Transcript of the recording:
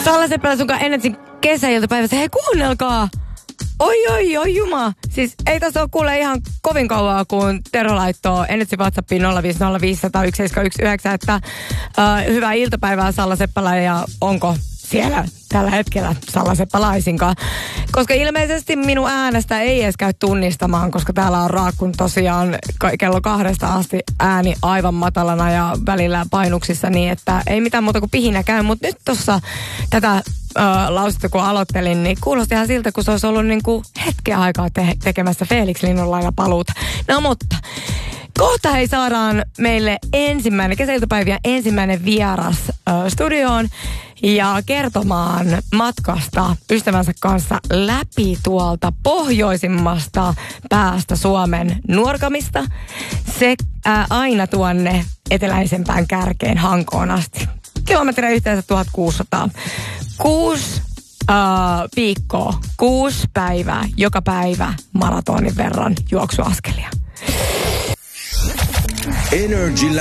Salla Seppälä sunkaan ennätin kesäiltapäivässä. Hei, kuunnelkaa! Oi juma. Siis ei tässä ole kuule ihan kovin kauaa, kun Tero laittoi ennätin WhatsAppiin 050501719, että hyvää iltapäivää Salla Seppälä ja onko siellä tällä hetkellä Salla Seppä laisinkaan. Koska ilmeisesti minun äänestä ei edes käy tunnistamaan, koska täällä on Raakkun tosiaan kello 2 asti ääni aivan matalana ja välillä painuksissa niin, että ei mitään muuta kuin pihinä käy. Mutta nyt tuossa tätä lausetta kun aloittelin, niin kuulosti ihan siltä, kun se olisi ollut niin kuin hetken aikaa tekemässä Felix Linnunlailla paluuta. No mutta kohta hei saadaan meille kesäiltapäivien ensimmäinen vieras studioon ja kertomaan matkasta ystävänsä kanssa läpi tuolta pohjoisimmasta päästä Suomen Nuorgamista se aina tuonne eteläisempään kärkeen Hankoon asti. Kilometriä yhteensä 1600. 6 viikkoa, 6 päivää, joka päivä maratonin verran juoksuaskelia. Energillä